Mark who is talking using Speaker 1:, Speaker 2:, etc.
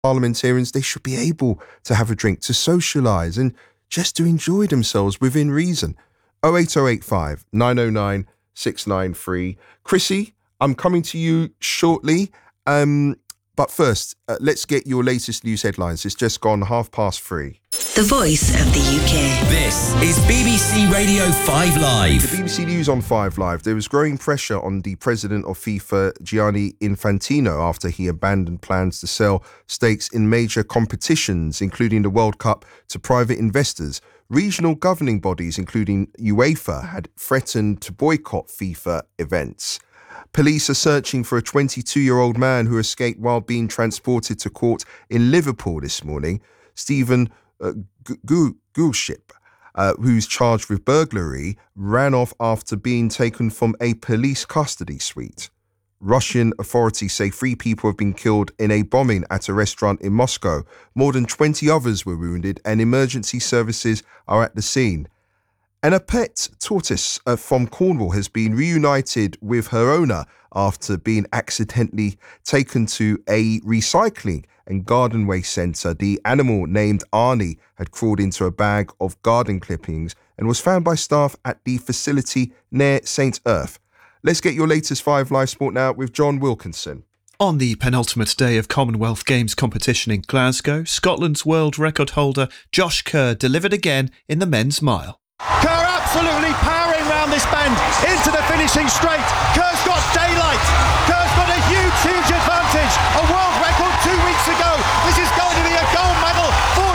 Speaker 1: parliamentarians, they should be able to have a drink, to socialise and just to enjoy themselves within reason. 08085 909 693. Chrissy, I'm coming to you shortly. But first, let's get your latest news headlines. It's just gone 3:30.
Speaker 2: The voice of the UK.
Speaker 3: This is BBC Radio 5 Live.
Speaker 1: The BBC News on 5 Live. There was growing pressure on the president of FIFA, Gianni Infantino, after he abandoned plans to sell stakes in major competitions, including the World Cup, to private investors. Regional governing bodies, including UEFA, had threatened to boycott FIFA events. Police are searching for a 22-year-old man who escaped while being transported to court in Liverpool this morning. Stephen Gulship, who's charged with burglary, ran off after being taken from a police custody suite. Russian authorities say 3 people have been killed in a bombing at a restaurant in Moscow. More than 20 others were wounded and emergency services are at the scene. And a pet tortoise from Cornwall has been reunited with her owner after being accidentally taken to a recycling and garden waste centre. The animal, named Arnie, had crawled into a bag of garden clippings and was found by staff at the facility near St. Earth. Let's get your latest 5 Live Sport now with John Wilkinson.
Speaker 4: On the penultimate day of Commonwealth Games competition in Glasgow, Scotland's world record holder Josh Kerr delivered again in the men's mile.
Speaker 5: Kerr absolutely powering round this bend into the finishing straight. Kerr's got daylight. Kerr's got a huge advantage. A world record 2 weeks ago. This is going to be a gold medal for